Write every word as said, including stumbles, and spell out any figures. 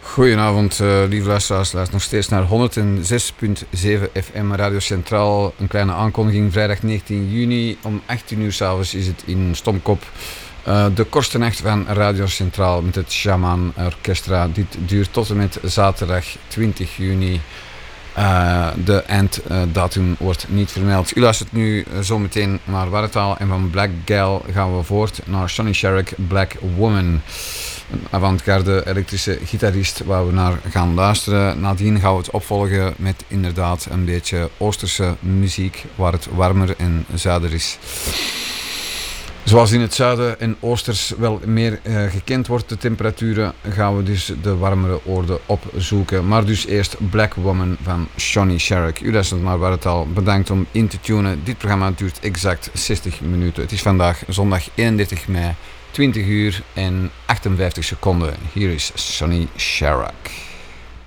Goedenavond, uh, lieve luisteraars. Luister nog steeds naar honderdzes komma zeven F M Radio Centraal. Een kleine aankondiging. Vrijdag negentien juni om achttien uur 's avonds is het in Stomkop. Uh, de kortenacht van Radio Centraal met het Shaman Orchestra. Dit duurt tot en met zaterdag twintig juni. Uh, de einddatum wordt niet vermeld. U luistert nu uh, zometeen naar Warretaal en van Black Gal gaan we voort naar Shoni Sharrock, Black Woman. Een avant-garde elektrische gitarist waar we naar gaan luisteren. Nadien gaan we het opvolgen met inderdaad een beetje Oosterse muziek waar het warmer en zuider is. Zoals in het zuiden en oosters wel meer uh, gekend wordt, de temperaturen, gaan we dus de warmere oorden opzoeken. Maar dus eerst Black Woman van Shoni Sharrock. U luistert naar Warretaal. Bedankt om in te tunen. Dit programma duurt exact zestig minuten. Het is vandaag zondag eenendertig mei, twintig uur en achtenvijftig seconden. Hier is Shoni Sharrock.